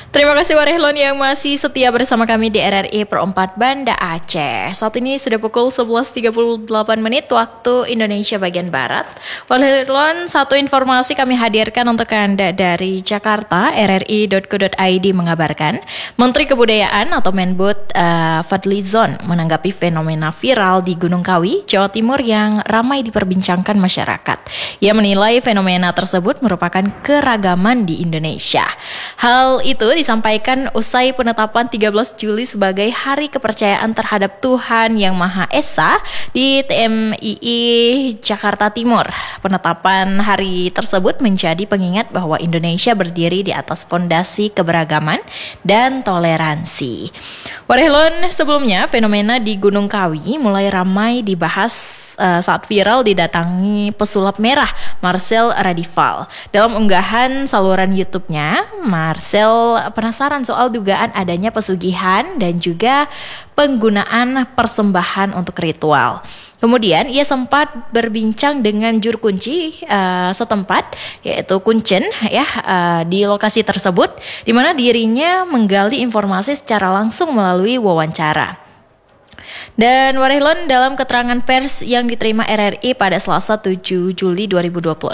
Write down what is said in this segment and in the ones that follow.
Terima kasih Warehlon yang masih setia bersama kami di RRI Pro 4 Banda Aceh. Saat ini sudah pukul 11.38 menit waktu Indonesia bagian Barat. Warehlon, satu informasi kami hadirkan untuk Anda dari Jakarta. RRI.co.id mengabarkan Menteri Kebudayaan atau Menbud Fadlizon menanggapi fenomena viral di Gunung Kawi, Jawa Timur yang ramai diperbincangkan masyarakat. Ia menilai fenomena tersebut merupakan keragaman di Indonesia. Hal itu disampaikan usai penetapan 13 Juli sebagai Hari Kepercayaan Terhadap Tuhan Yang Maha Esa di TMII Jakarta Timur. Penetapan hari tersebut menjadi pengingat bahwa Indonesia berdiri di atas fondasi keberagaman dan toleransi. Warehlon, sebelumnya fenomena di Gunung Kawi mulai ramai dibahas saat viral didatangi pesulap merah Marcel Radival. Dalam unggahan saluran YouTube-nya, Marcel penasaran soal dugaan adanya pesugihan dan juga penggunaan persembahan untuk ritual. Kemudian ia sempat berbincang dengan juru kunci setempat, yaitu Kuncen di lokasi tersebut, di mana dirinya menggali informasi secara langsung melalui wawancara. Dan Warehlon, dalam keterangan pers yang diterima RRI pada Selasa 7 Juli 2026,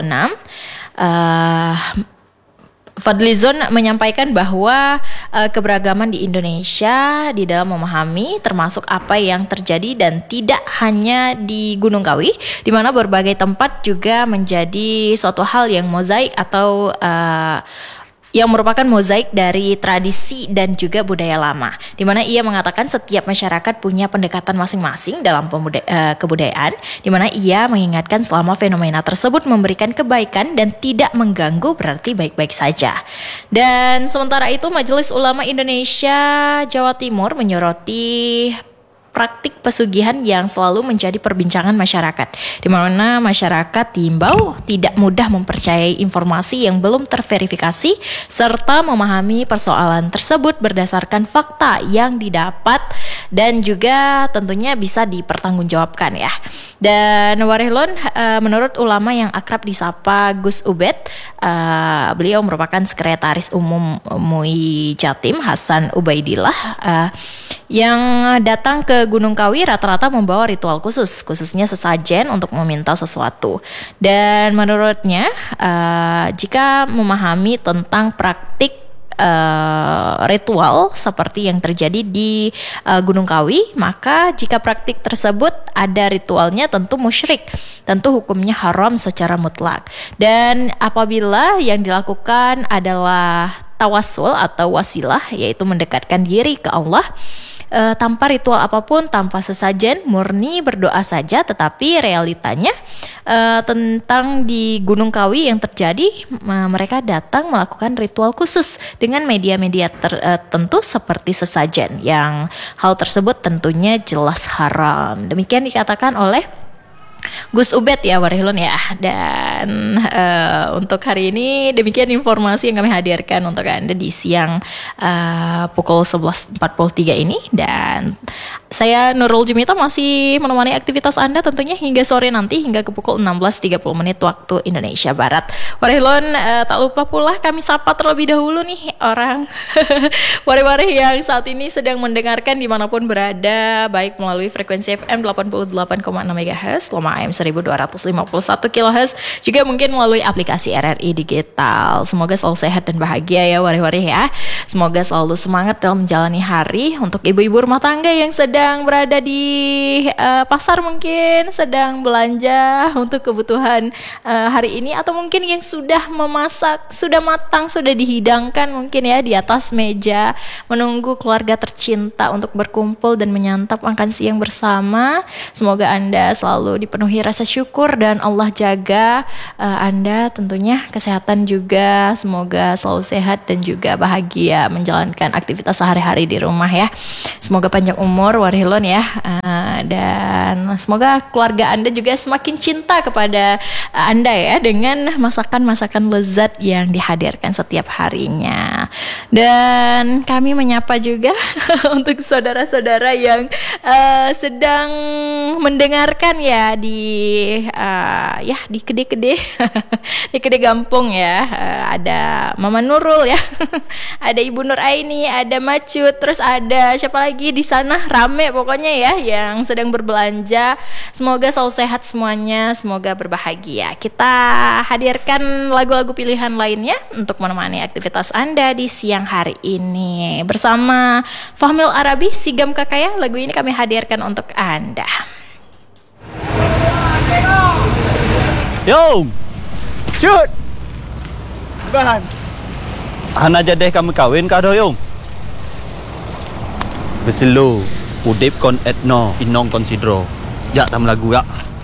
Fadlizon menyampaikan bahwa keberagaman di Indonesia di dalam memahami termasuk apa yang terjadi dan tidak hanya di Gunung Kawi, di mana berbagai tempat juga menjadi suatu hal yang mozaik atau yang merupakan mozaik dari tradisi dan juga budaya lama, di mana ia mengatakan setiap masyarakat punya pendekatan masing-masing dalam kebudayaan, di mana ia mengingatkan selama fenomena tersebut memberikan kebaikan dan tidak mengganggu berarti baik-baik saja. Dan sementara itu Majelis Ulama Indonesia Jawa Timur menyoroti praktik pesugihan yang selalu menjadi perbincangan masyarakat, di mana masyarakat diimbau tidak mudah mempercayai informasi yang belum terverifikasi serta memahami persoalan tersebut berdasarkan fakta yang didapat dan juga tentunya bisa dipertanggungjawabkan ya. Dan Warehlon, menurut ulama yang akrab disapa Gus Ubed, beliau merupakan sekretaris umum MUI Jatim Hasan Ubaidillah, yang datang ke Gunung Kawi rata-rata membawa ritual khususnya sesajen untuk meminta sesuatu. Dan menurutnya jika memahami tentang praktik ritual seperti yang terjadi di Gunung Kawi, maka jika praktik tersebut ada ritualnya tentu musyrik, tentu hukumnya haram secara mutlak. Dan apabila yang dilakukan adalah tawassul atau wasilah, yaitu mendekatkan diri ke Allah tanpa ritual apapun, tanpa sesajen, murni berdoa saja, tetapi realitanya tentang di Gunung Kawi yang terjadi, mereka datang melakukan ritual khusus dengan media-media tertentu seperti sesajen, yang hal tersebut tentunya jelas haram. Demikian dikatakan oleh Gus Ubed ya Warehlon ya. Dan untuk hari ini demikian informasi yang kami hadirkan untuk Anda di siang pukul 11.43 ini. Dan saya Nurul Jumita masih menemani aktivitas Anda tentunya hingga sore nanti, hingga ke pukul 16.30 menit waktu Indonesia Barat. Warehlon, tak lupa pula kami sapa terlebih dahulu nih orang wari-wari yang saat ini sedang mendengarkan dimanapun berada, baik melalui frekuensi FM 88,6 MHz, Loma AM 1251 kHz, juga mungkin melalui aplikasi RRI Digital. Semoga selalu sehat dan bahagia ya wari-wari ya. Semoga selalu semangat dalam menjalani hari. Untuk ibu-ibu rumah tangga yang sedang berada di pasar, mungkin sedang belanja untuk kebutuhan hari ini, atau mungkin yang sudah memasak, sudah matang, sudah dihidangkan mungkin ya di atas meja, menunggu keluarga tercinta untuk berkumpul dan menyantap makan siang bersama. Semoga Anda selalu dipenuhi rasa syukur dan Allah jaga Anda tentunya, kesehatan juga, semoga selalu sehat dan juga bahagia menjalankan aktivitas sehari-hari di rumah ya. Semoga panjang umur Warehlon ya, dan semoga keluarga Anda juga semakin cinta kepada Anda ya, dengan masakan-masakan lezat yang dihadirkan setiap harinya. Dan kami menyapa juga untuk saudara-saudara yang sedang mendengarkan ya di Kede-Kede di Kede Gampung ya. Ada Mama Nurul ya. Ada Ibu Nur Aini, ada Macut, terus ada siapa lagi di sana, rame pokoknya ya yang sedang berbelanja. Semoga selalu sehat semuanya, semoga berbahagia. Kita hadirkan lagu-lagu pilihan lainnya untuk menemani aktivitas Anda di siang hari ini. Bersama Fahmil Arabi, Sigam Kakaya, lagu ini kami hadirkan untuk Anda. Yo, Cut. Bahan. hana jadeh kamu kawin kado yung. Beselo, udip kon etno, inong konsidro. Ya tam lagu ya.